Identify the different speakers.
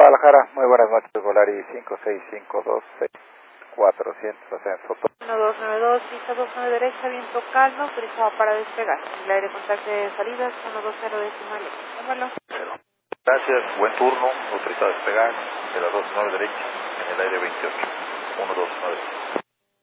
Speaker 1: Guadalajara, muy buenas noches, Volaris 56526, ascenso.
Speaker 2: 1292, pista 29 derecha, viento calmo, autorizado para despegar. El aire contacto de salidas, 120 decimales. Tómalo.
Speaker 1: Gracias, buen turno, autorizado a despegar, de la 29 derecha, en el aire 28, 129.